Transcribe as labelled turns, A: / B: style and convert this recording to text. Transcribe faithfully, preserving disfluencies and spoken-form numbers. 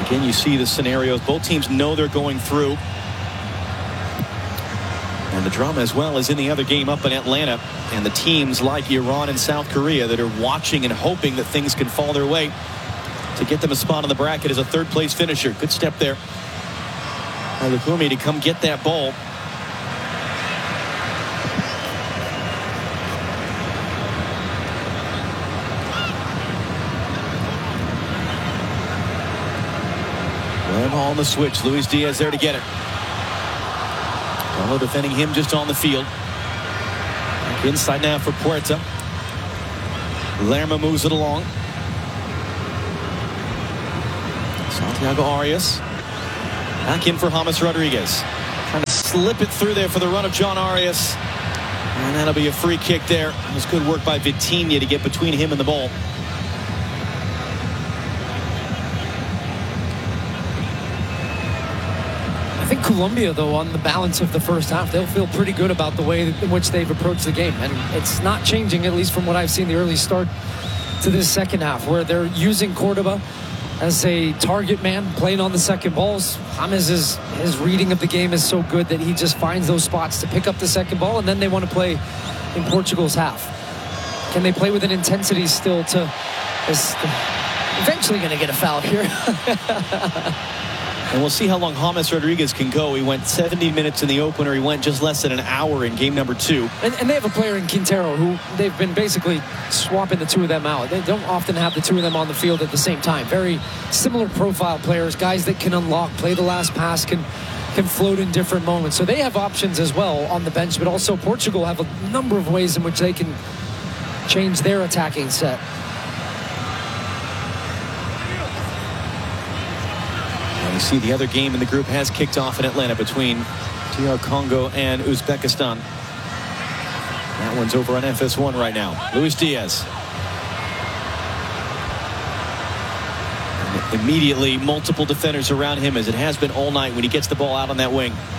A: Again, you see the scenarios. Both teams know they're going through. And the drama as well is in the other game up in Atlanta. And the teams like Iran and South Korea that are watching and hoping that things can fall their way to get them a spot on the bracket as a third place finisher. Good step there by Lukumi to come get that ball. One ball on the switch. Luis Diaz there to get it. Well, defending him just on the field. Back inside now for Puerta. Lerma moves it along. Santiago Arias. Back in for James Rodriguez. Trying to slip it through there for the run of John Arias. And that'll be a free kick there. It was good work by Vitinha to get between him and the ball.
B: I think Colombia, though, on the balance of the first half, they'll feel pretty good about the way in which they've approached the game. And it's not changing, at least from what I've seen the early start to this second half, where they're using Cordoba as a target man, playing on the second balls. James, is, his reading of the game is so good that he just finds those spots to pick up the second ball, and then they want to play in Portugal's half. Can they play with an intensity still to... Is eventually going to get a foul here.
A: And we'll see how long James Rodriguez can go. He went seventy minutes in the opener. He went just less than an hour in game number two.
B: And, and they have a player in Quintero who they've been basically swapping the two of them out. They don't often have the two of them on the field at the same time. Very similar profile players, guys that can unlock, play the last pass, can can float in different moments. So they have options as well on the bench, but also Portugal have a number of ways in which they can change their attacking set.
A: You see the other game in the group has kicked off in Atlanta between D R Congo and Uzbekistan. That one's over on F S one right now. Luis Diaz. And immediately multiple defenders around him, as it has been all night when he gets the ball out on that wing.